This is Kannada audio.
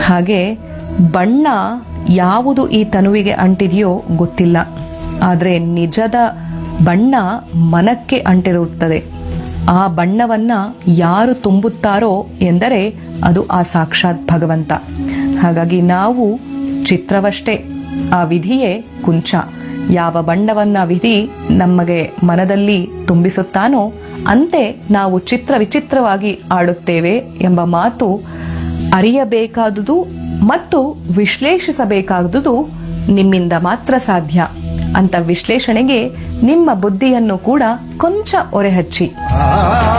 ಹಾಗೆ ಬಣ್ಣ ಯಾವುದು ಈ ತನುವಿಗೆ ಅಂಟಿದೆಯೋ ಗೊತ್ತಿಲ್ಲ, ಆದರೆ ನಿಜದ ಬಣ್ಣ ಮನಕ್ಕೆ ಅಂಟಿರುತ್ತದೆ. ಆ ಬಣ್ಣವನ್ನ ಯಾರು ತುಂಬುತ್ತಾರೋ ಎಂದರೆ ಅದು ಆ ಸಾಕ್ಷಾತ್ ಭಗವಂತ. ಹಾಗಾಗಿ ನಾವು ಚಿತ್ರವಷ್ಟೇ, ಆ ವಿಧಿಯೇ ಕುಂಚ. ಯಾವ ಬಣ್ಣವನ್ನ ವಿಧಿ ನಮಗೆ ಮನದಲ್ಲಿ ತುಂಬಿಸುತ್ತಾನೋ ಅಂತೆ ನಾವು ಚಿತ್ರ ವಿಚಿತ್ರವಾಗಿ ಆಡುತ್ತೇವೆ ಎಂಬ ಮಾತು ಅರಿಯಬೇಕಾದುದು ಮತ್ತು ವಿಶ್ಲೇಷಿಸಬೇಕಾದುದು ನಿಮ್ಮಿಂದ ಮಾತ್ರ ಸಾಧ್ಯ. ಅಂತ ವಿಶ್ಲೇಷಣೆಗೆ ನಿಮ್ಮ ಬುದ್ಧಿಯನ್ನು ಕೂಡ ಕೊಂಚ ಒರೆಹಚ್ಚಿ.